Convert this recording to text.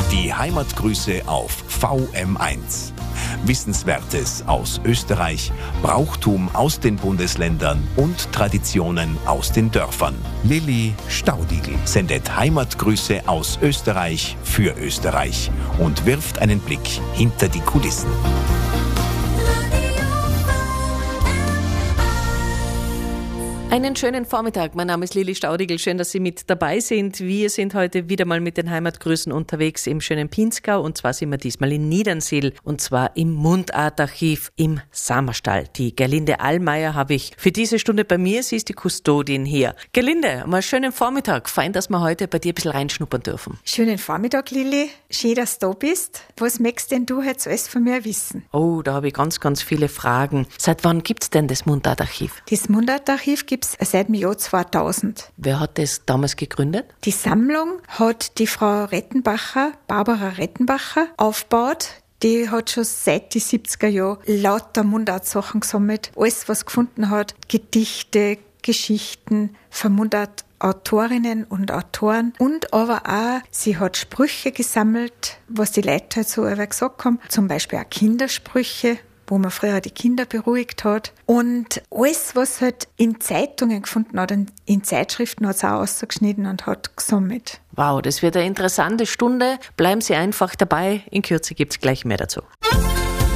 Die Heimatgrüße auf VM1. Wissenswertes aus Österreich, Brauchtum aus den Bundesländern und Traditionen aus den Dörfern. Lilly Staudigl sendet Heimatgrüße aus Österreich für Österreich und wirft einen Blick hinter die Kulissen. Einen schönen Vormittag. Mein Name ist Lilly Staudigl. Schön, dass Sie mit dabei sind. Wir sind heute wieder mal mit den Heimatgrüßen unterwegs im schönen Pinzgau. Und zwar sind wir diesmal in Niedernsiel. Und zwar im Mundartarchiv im Sammerstall. Die Gerlinde Allmeier habe ich für diese Stunde bei mir. Sie ist die Kustodin hier. Gerlinde, mal schönen Vormittag. Fein, dass wir heute bei dir ein bisschen reinschnuppern dürfen. Schönen Vormittag, Lilly. Schön, dass du da bist. Was möchtest denn du jetzt alles von mir wissen? Oh, da habe ich ganz, ganz viele Fragen. Seit wann gibt's denn das Mundartarchiv? Das Mundartarchiv gibt's seit dem Jahr 2000. Wer hat das damals gegründet? Die Sammlung hat die Frau Rettenbacher, Barbara Rettenbacher, aufgebaut. Die hat schon seit die 70er Jahren lauter Mundartsachen gesammelt. Alles, was gefunden hat, Gedichte, Geschichten von Mundartautorinnen und Autoren. Und aber auch, sie hat Sprüche gesammelt, was die Leute halt so gesagt haben. Zum Beispiel auch Kindersprüche, wo man früher die Kinder beruhigt hat. Und alles, was halt in Zeitungen gefunden hat, in Zeitschriften, hat es auch ausgeschnitten und hat gesammelt. Wow, das wird eine interessante Stunde. Bleiben Sie einfach dabei. In Kürze gibt's gleich mehr dazu.